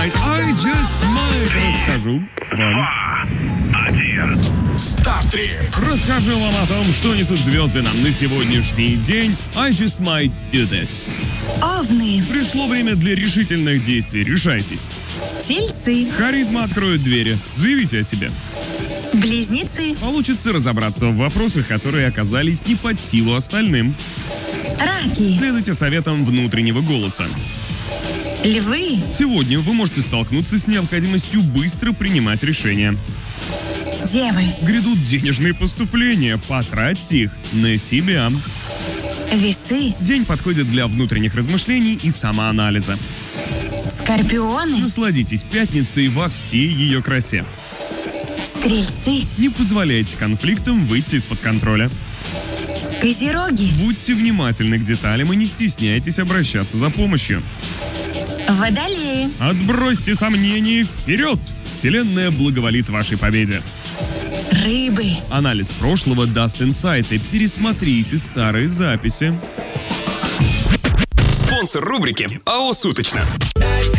I just might расскажу вам. Стартрек. Расскажу вам о том, что несут звезды нам на сегодняшний день. I just might do this. Овны, Пришло время для решительных действий. Решайтесь. тельцы, Харизма откроет двери. Заявите о себе. близнецы, Получится разобраться в вопросах, которые оказались не под силу остальным. раки, Следуйте советам внутреннего голоса. львы, Сегодня вы можете столкнуться с необходимостью быстро принимать решения. девы, Грядут денежные поступления, потратьте их на себя. весы, День подходит для внутренних размышлений и самоанализа. скорпионы, Насладитесь пятницей во всей ее красе. стрельцы, Не позволяйте конфликтам выйти из-под контроля. козероги, Будьте внимательны к деталям и не стесняйтесь обращаться за помощью. водолеи, Отбросьте сомнения вперед! Вселенная благоволит вашей победе. рыбы. Анализ прошлого даст инсайты. Пересмотрите старые записи. Спонсор рубрики АО «Суточно».